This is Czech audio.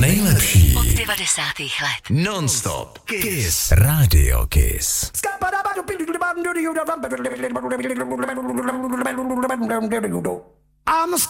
nejlepší od 90. let. Non-stop Kiss Radio Kiss. I'm